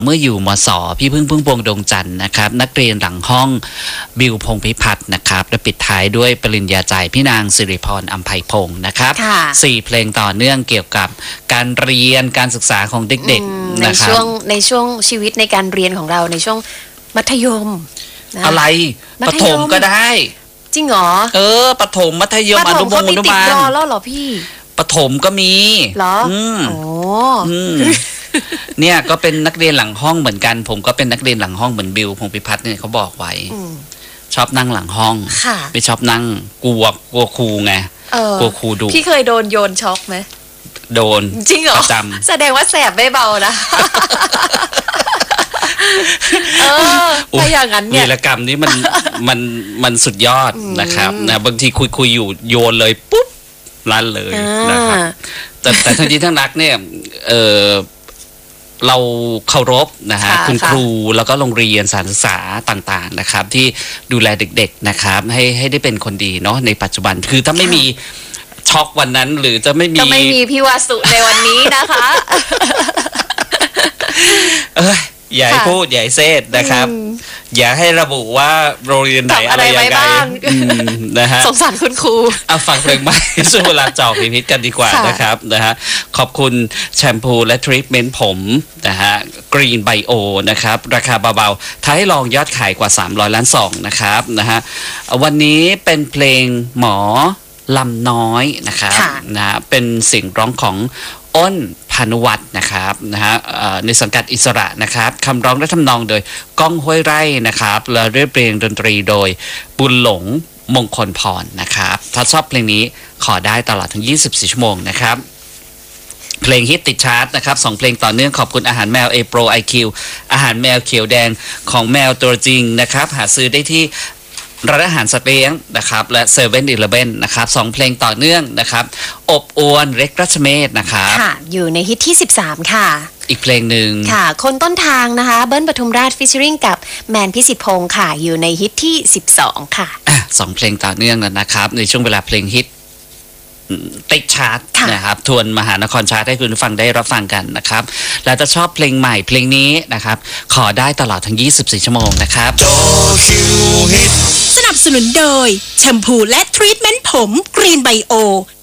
เมื่ออยู่มศ.พี่พึ่งพวงดวงจันทร์นะครับนักเรียนหลังห้องบิวพงษ์พิพัฒน์นะครับและปิดท้ายด้วยปริญญาใจพี่นางสิริพรอัมไพพงศ์นะครับ4เพลงต่อเนื่องเกี่ยวกับการเรียนการศึกษาของเด็กๆนะครับในช่วงชีวิตในการเรียนของเราในช่วงมัธยมอะไรประถมก็ได้จริงเหรอประถมมัธยมอนุบาลติดรอแล้วเหรอพี่ประถมก็มีเหรอเนี่ยก็เป็นนักเรียนหลังห้องเหมือนกันผมก็เป็นนักเรียนหลังห้องเหมือนบิวพงษ์พิพัฒน์เนี่ยเขาบอกไว้ชอบนั่งหลังห้องไม่ชอบนั่งกลัวครูไงกลัวครูดุพี่เคยโดนโยนช็อกไหมโดนจริงเหรอประจำแสดงว่าแสบไม่เบานะถ้าอย่างนั้นเนี่ยวีรกรรมนี้มันสุดยอดนะครับนะบางทีคุยอยู่โยนเลยปุ๊บลั่นเลยนะครับแต่ทั้งที่ทั้งนักเนี่ยเราเคารพนะฮะคุณครูแล้วก็โรงเรียนสถานศึกษาต่างๆนะครับที่ดูแลเด็กๆนะครับให้ได้เป็นคนดีเนาะในปัจจุบันคือถ้าไม่มีช็อกวันนั้นหรือจะไม่มีพี่วาสุในวันนี้นะคะอย่าให้พูดอย่าให้เซตนะครับอย่าให้ระบุว่าโรงเรียนไหนอะไรยังไงนะฮะสงสารคุณครูฟังเพลงใหม่ช่วงเวลาจอกพิพิธกันดีกว่านะครับนะฮะขอบคุณแชมพูและทรีทเมนต์ผมนะฮะกรีนไบโอนะครับราคาเบาๆท้ายลองยอดขายกว่า300 ล้าน2นะครับนะฮะวันนี้เป็นเพลงหมอลำน้อยนะครับนะเป็นเสียงร้องของอ้นพานุวัฒน์นะครับนะฮะในสังกัดอิสระนะครับคำร้องและทำนองโดยก้องห้วยไร่นะครับและเรียบเรียงดนตรีโดยบุญหลงมงคลพรนะครับถ้าชอบเพลงนี้ขอได้ตลอดทั้ง24 ชั่วโมงนะครับเพลงฮิตติดชาร์ตนะครับ2เพลงต่อเนื่องขอบคุณอาหารแมว A Pro IQ อาหารแมวเขียวแดงของแมวตัวจริงนะครับหาซื้อได้ที่ร้านอาหารสัตว์เลี้ยงนะครับและเซเว่นอีเลฟเว่นนะครับ2เพลงต่อเนื่องนะครับอบอวนเล็กรัชเมศนะครับค่ะอยู่ในฮิตที่13ค่ะอีกเพลงหนึ่งค่ะคนต้นทางนะคะเบิ้ลปทุมราชฟิชเชอริงกับแมนพิสิทธิ์พงศ์ค่ะอยู่ในฮิตที่12ค่ะ 2เพลงต่อเนื่องแล้วนะครับในช่วงเวลาเพลงฮิตติดชาร์ตนะครับทวนมหานครชาร์ตให้คุณฟังได้รับฟังกันนะครับแล้วจะชอบเพลงใหม่เพลงนี้นะครับขอได้ตลอดทั้ง24 ชั่วโมงนะครับสนับสนุนโดยแชมพูและทรีทเมนต์ผมกรีนไบโอ